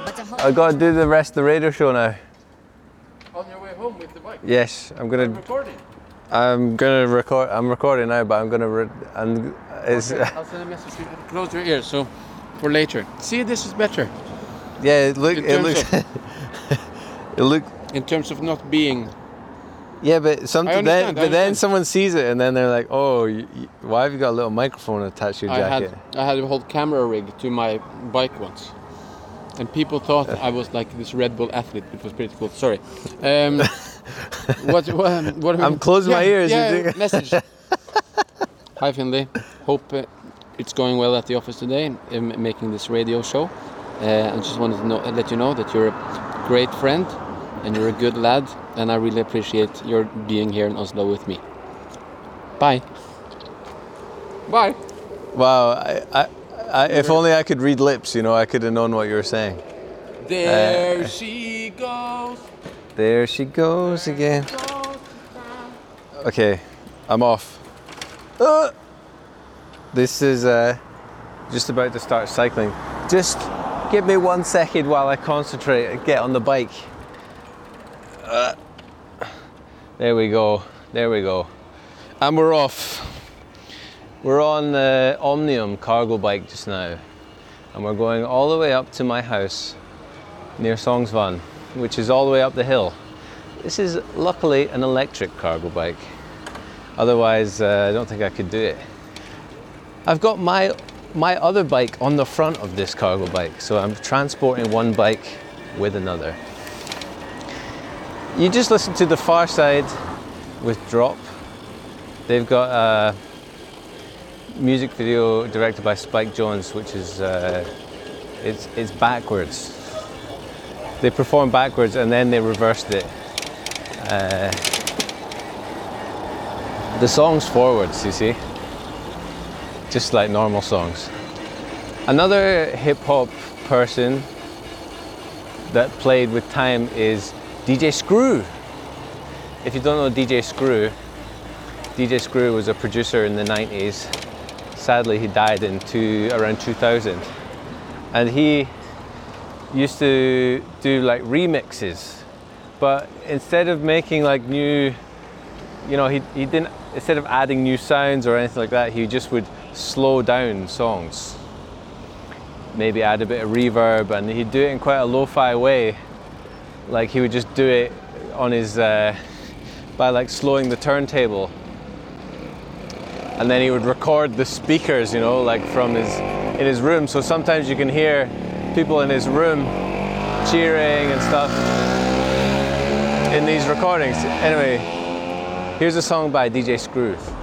I got to do the rest of the radio show now. On your way home with the bike? Yes, I'm gonna. Recording? I'm gonna record. I'm recording now, but I'm gonna. Okay, I'll send a message to you. Close your ears so for later. See, this is better. Yeah, it looks. It look. In terms of not being. Yeah, but then understand. someone sees it and then they're like, "Oh, why have you got a little microphone attached to your jacket?" I had a whole camera rig to my bike once, and people thought I was like this Red Bull athlete. It was pretty cool. Sorry. What I'm closing my ears. Yeah, message. Hi Finley. Hope it's going well at the office today. Making this radio show. I just wanted to let you know that you're a great friend and you're a good lad, and I really appreciate your being here in Oslo with me. Bye. Bye. Wow, if only I could read lips, I could have known what you were saying. There she goes. There she goes again. Okay, I'm off. This is just about to start cycling. Just give me 1 second while I concentrate and get on the bike. There we go. And we're off. We're on the Omnium cargo bike just now. And we're going all the way up to my house near Sognsvann, which is all the way up the hill. This is luckily an electric cargo bike. Otherwise, I don't think I could do it. I've got my other bike on the front of this cargo bike, so I'm transporting one bike with another. You just listen to The Far Side with Drop. They've got a music video directed by Spike Jonze, which is it's backwards. They perform backwards and then they reversed it. The song's forwards, you see, just like normal songs. Another hip hop person that played with time is DJ Screw. If you don't know DJ Screw was a producer in the 90s. Sadly, he died in around 2000. And he used to do like remixes, but instead of making like new, he didn't, instead of adding new sounds or anything like that, he just would slow down songs. Maybe add a bit of reverb, and he'd do it in quite a lo-fi way. Like he would just do it on his by like slowing the turntable, and then he would record the speakers, like in his room. So sometimes you can hear people in his room cheering and stuff in these recordings. Anyway, here's a song by DJ Screw.